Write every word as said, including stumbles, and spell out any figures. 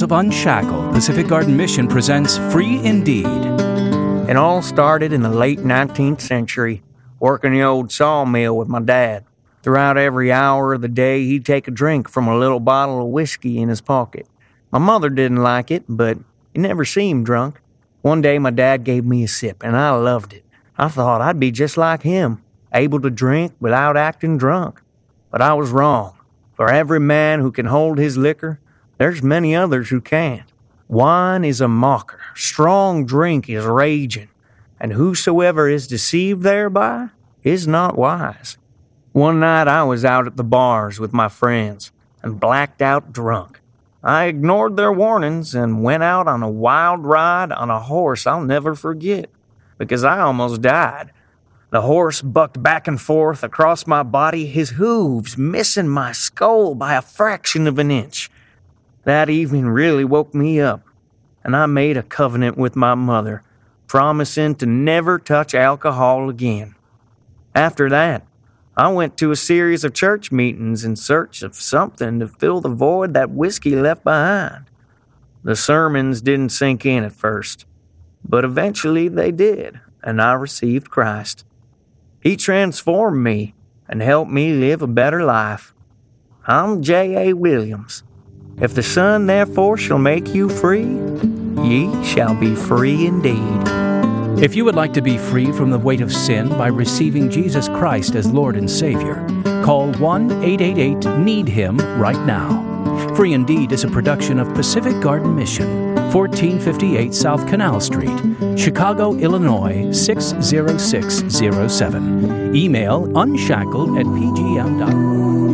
of Unshackled, Pacific Garden Mission presents Free Indeed. It all started in the late nineteenth century, working the old sawmill with my dad. Throughout every hour of the day, he'd take a drink from a little bottle of whiskey in his pocket. My mother didn't like it, but he never seemed drunk. One day, my dad gave me a sip, and I loved it. I thought I'd be just like him, able to drink without acting drunk. But I was wrong. For every man who can hold his liquor, there's many others who can't. Wine is a mocker, strong drink is raging, and whosoever is deceived thereby is not wise. One night I was out at the bars with my friends and blacked out drunk. I ignored their warnings and went out on a wild ride on a horse I'll never forget, because I almost died. The horse bucked back and forth across my body, his hooves missing my skull by a fraction of an inch. That evening really woke me up, and I made a covenant with my mother, promising to never touch alcohol again. After that, I went to a series of church meetings in search of something to fill the void that whiskey left behind. The sermons didn't sink in at first, but eventually they did, and I received Christ. He transformed me and helped me live a better life. I'm J A. Williams. If the Son therefore shall make you free, ye shall be free indeed. If you would like to be free from the weight of sin by receiving Jesus Christ as Lord and Savior, call one eight eight eight need him right now. Free Indeed is a production of Pacific Garden Mission, fourteen fifty-eight South Canal Street, Chicago, Illinois six zero six zero seven. Email unshackled at p g m dot org.